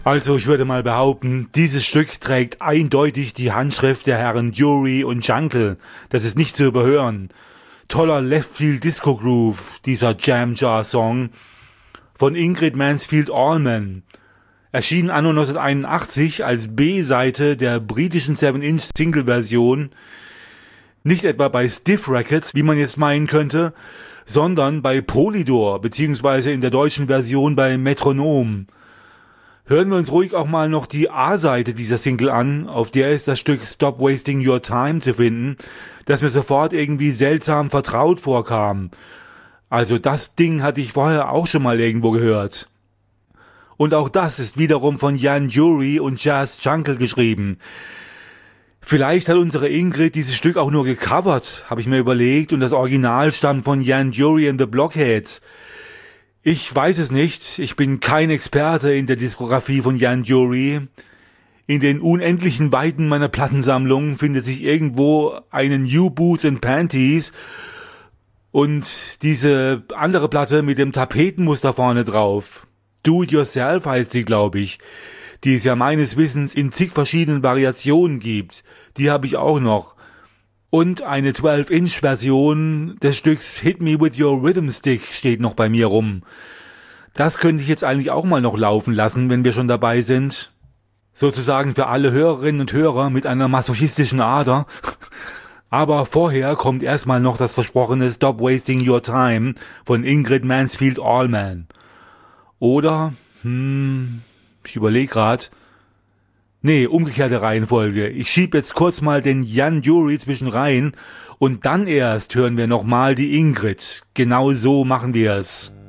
Also ich würde mal behaupten, dieses Stück trägt eindeutig die Handschrift der Herren Jury und Jungle. Das ist nicht zu überhören. Toller Left-Field-Disco-Groove, dieser Jam-Jar-Song von Ingrid Mansfield Allman. Erschien anno 1981 als B-Seite der britischen 7-Inch-Single-Version, nicht etwa bei Stiff Records, wie man jetzt meinen könnte, sondern bei Polydor, beziehungsweise in der deutschen Version bei Metronom. Hören wir uns ruhig auch mal noch die A-Seite dieser Single an, auf der ist das Stück Stop Wasting Your Time zu finden, das mir sofort irgendwie seltsam vertraut vorkam. Also das Ding hatte ich vorher auch schon mal irgendwo gehört. Und auch das ist wiederum von Jan Jury und Jazz Jungle geschrieben. Vielleicht hat unsere Ingrid dieses Stück auch nur gecovert, habe ich mir überlegt, und das Original stammt von Jan Jury and the Blockheads. Ich weiß es nicht, ich bin kein Experte in der Diskografie von Jan Jury. In den unendlichen Weiten meiner Plattensammlung findet sich irgendwo eine New Boots and Panties und diese andere Platte mit dem Tapetenmuster vorne drauf. Do It Yourself heißt sie, glaube ich, die es ja meines Wissens in zig verschiedenen Variationen gibt. Die habe ich auch noch. Und eine 12-Inch-Version des Stücks Hit Me With Your Rhythm Stick steht noch bei mir rum. Das könnte ich jetzt eigentlich auch mal noch laufen lassen, wenn wir schon dabei sind. Sozusagen für alle Hörerinnen und Hörer mit einer masochistischen Ader. Aber vorher kommt erstmal noch das versprochene Stop Wasting Your Time von Ingrid Mansfield Allman. Oder, ich überlege grad. Nee, umgekehrte Reihenfolge. Ich schieb jetzt kurz mal den Jan Jury zwischen rein und dann erst hören wir nochmal die Ingrid. Genau so machen wir es.